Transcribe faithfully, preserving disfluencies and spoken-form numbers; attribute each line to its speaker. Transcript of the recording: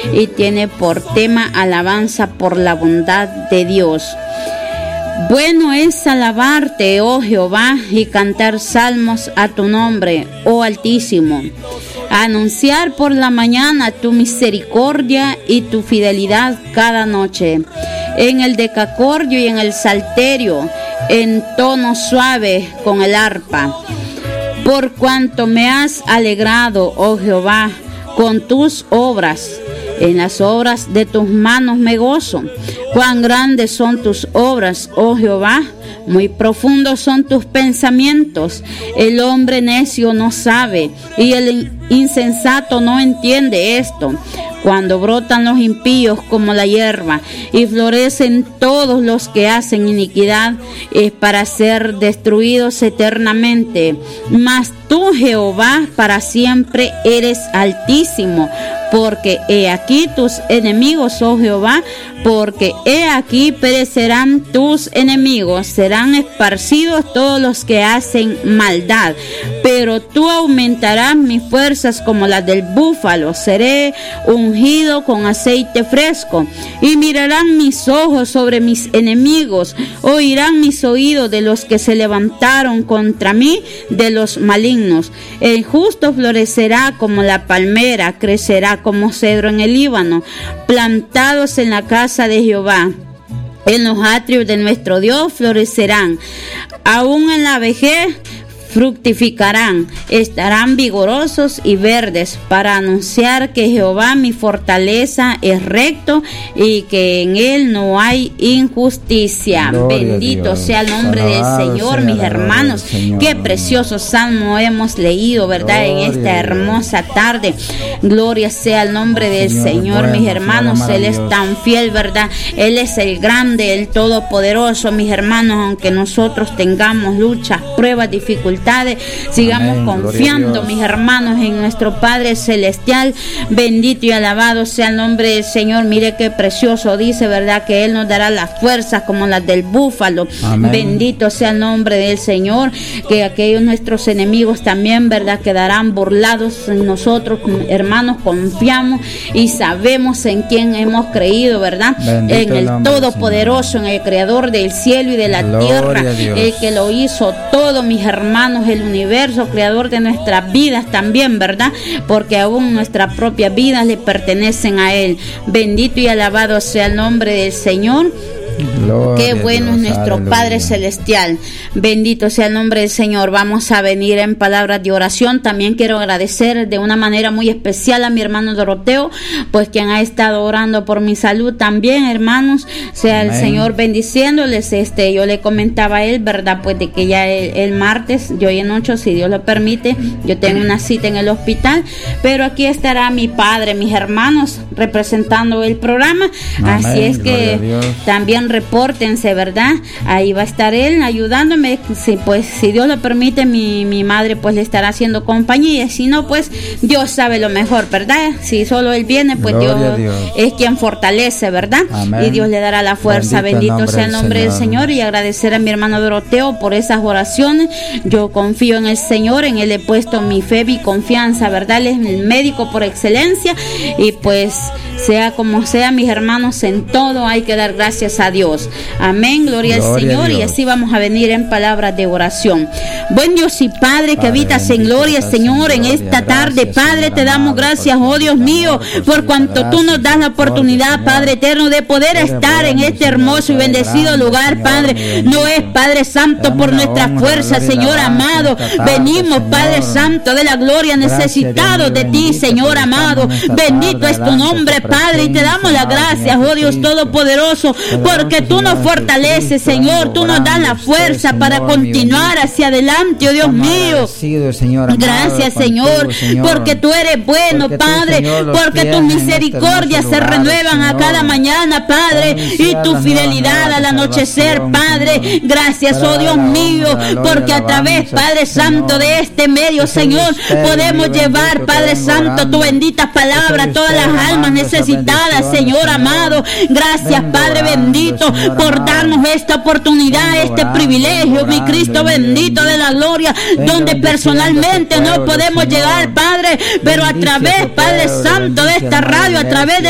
Speaker 1: y tiene por tema alabanza por la bondad de Dios. Bueno es alabarte, oh Jehová, y cantar salmos a tu nombre, oh Altísimo. Anunciar por la mañana tu misericordia y tu fidelidad cada noche. En el decacordio y en el salterio, en tono suave con el arpa. Por cuanto me has alegrado, oh Jehová, con tus obras. En las obras de tus manos me gozo. Cuán grandes son tus obras, oh Jehová, muy profundos son tus pensamientos. El hombre necio no sabe y el insensato no entiende esto. Cuando brotan los impíos como la hierba y florecen todos los que hacen iniquidad, es para ser destruidos eternamente. Mas tú, Jehová, para siempre eres altísimo, porque he aquí tus enemigos, oh Jehová, porque he aquí perecerán tus enemigos, serán esparcidos todos los que hacen maldad. Pero tú aumentarás mis fuerzas como las del búfalo, seré ungido con aceite fresco, y mirarán mis ojos sobre mis enemigos, oirán mis oídos de los que se levantaron contra mí, de los malignos. El justo florecerá como la palmera, crecerá como cedro en el Líbano, plantados en la casa de Jehová. En los atrios de nuestro Dios florecerán, aún en la vejez fructificarán, estarán vigorosos y verdes, para anunciar que Jehová mi fortaleza es recto y que en él no hay injusticia. Gloria Bendito sea el nombre del Señor, mis hermanos. Qué precioso salmo hemos leído, ¿verdad? Gloria en esta hermosa tarde. Gloria sea el nombre del Señor, Señor bueno, mis hermanos. Él es tan fiel, ¿verdad? Él es el grande, el todopoderoso, mis hermanos. Aunque nosotros tengamos luchas, pruebas, dificultades, sigamos Amén, confiando, mis hermanos, en nuestro Padre Celestial. Bendito y alabado sea el nombre del Señor. Mire qué precioso dice, ¿verdad? Que Él nos dará las fuerzas como las del búfalo. Amén. Bendito sea el nombre del Señor. Que aquellos nuestros enemigos también, ¿verdad? Quedarán burlados. Nosotros, hermanos, confiamos y sabemos en quién hemos creído, ¿verdad? Bendito en el, el Todopoderoso, en el Creador del cielo y de la Gloria tierra, el que lo hizo todo, mis hermanos, el universo, creador de nuestras vidas también, ¿verdad? Porque aún nuestras propias vidas le pertenecen a Él. Bendito y alabado sea el nombre del Señor. Gloria Qué bueno es nuestro aleluya. Padre Celestial. Bendito sea el nombre del Señor. Vamos a venir en palabras de oración. También quiero agradecer de una manera muy especial a mi hermano Doroteo, pues quien ha estado orando por mi salud también, hermanos. Sea Amén. El Señor bendiciéndoles. Este, yo le comentaba a él, ¿verdad? Pues de que ya el, el martes, yo en ocho, si Dios lo permite, yo tengo una cita en el hospital, pero aquí estará mi padre, mis hermanos, representando el programa. Amén. Así es que también repórtense, ¿verdad? Ahí va a estar él ayudándome. Si, pues, si Dios lo permite, mi, mi madre pues le estará haciendo compañía. Si no, pues Dios sabe lo mejor, ¿verdad? Si solo él viene, pues Dios, Dios es quien fortalece, ¿verdad? Amén. Y Dios le dará la fuerza. Bendito, Bendito sea el nombre del Señor. del Señor. Y agradecer a mi hermano Doroteo por esas oraciones. Yo confío en el Señor, en él he puesto mi fe y confianza, ¿verdad? Él es el médico por excelencia. Y pues sea como sea, mis hermanos, en todo hay que dar gracias a Dios. Amén, gloria, gloria al Señor. Y así vamos a venir en palabras de oración. Buen Dios y Padre, que habitas en gloria, Señor, en esta tarde, Padre, te damos gracias, oh Dios mío, por cuanto tú nos das la oportunidad, Padre eterno, de poder estar en este hermoso y bendecido lugar, Padre. No es, Padre Santo, por nuestra fuerza, Señor amado. Venimos, Padre Santo de la gloria, necesitados de ti, Señor amado. Bendito es tu nombre, Padre, y te damos las gracias, oh Dios todopoderoso, porque tú nos fortaleces, Señor, tú nos das la fuerza para continuar hacia adelante, oh Dios mío. Gracias, Señor, porque tú eres bueno, Padre, porque tus misericordias se renuevan a cada mañana, Padre, y tu fidelidad al anochecer, Padre. Gracias, oh Dios mío, porque a través, Padre Santo, de este medio, Señor, podemos llevar, Padre Santo, tu bendita palabra a todas las almas necesitadas, Señor amado. Gracias, Padre bendito, por darnos esta oportunidad, este privilegio, mi Cristo bendito de la gloria, donde personalmente no podemos llegar, Padre, pero a través, Padre Santo, de esta radio, a través de